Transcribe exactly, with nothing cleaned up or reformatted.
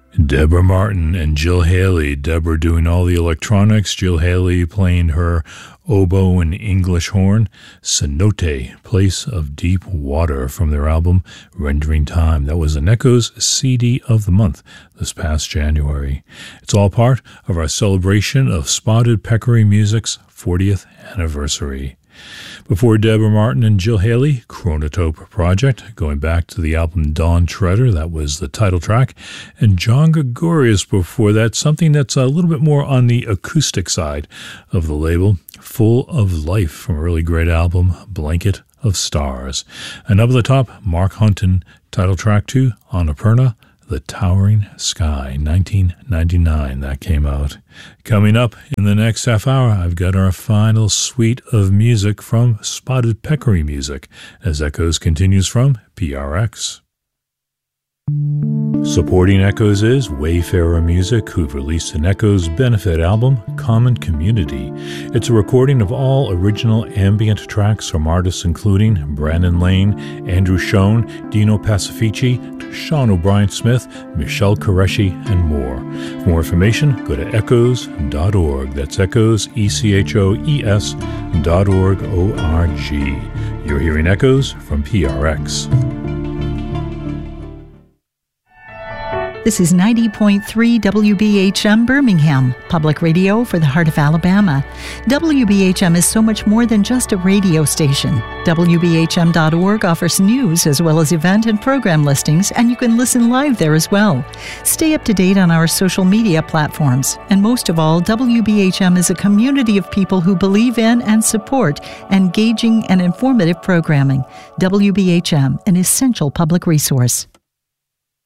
Deborah Martin and Jill Haley. Deborah doing all the electronics, Jill Haley playing her oboe and English horn. Cenote, Place of Deep Water, from their album Rendering Time. That was an Echoes C D of the month this past January. It's all part of our celebration of Spotted Peccary Music's fortieth anniversary. Before Deborah Martin and Jill Haley, Chronotope Project, going back to the album Dawn Treader, that was the title track, and John Gregorius before that, something that's a little bit more on the acoustic side of the label, Full of Life, from a really great album, Blanket of Stars. And up at the top, Mark Hunton, title track two, Annapurna, The Towering Sky, nineteen ninety-nine, that came out. Coming up in the next half hour, I've got our final suite of music from Spotted Peccary Music, as Echoes continues from P R X. Supporting Echoes is Wayfarer Music, who've released an Echoes benefit album, Common Community. It's a recording of all original ambient tracks from artists including Brandon Lane, Andrew Schoen, Dino Pacifici, Sean O'Brien Smith, Michelle Qureshi, and more. For more information, go to echoes dot org. That's Echoes, E C H O E S dot org, O R G. You're hearing Echoes from P R X. This is ninety point three W B H M Birmingham, public radio for the heart of Alabama. W B H M is so much more than just a radio station. W B H M dot org offers news as well as event and program listings, and you can listen live there as well. Stay up to date on our social media platforms. And most of all, W B H M is a community of people who believe in and support engaging and informative programming. W B H M, an essential public resource.